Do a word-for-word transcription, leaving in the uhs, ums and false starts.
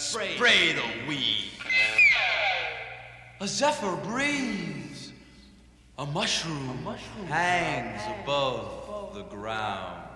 spray, spray the weed. A zephyr breathes. A mushroom, a mushroom hangs above the ground.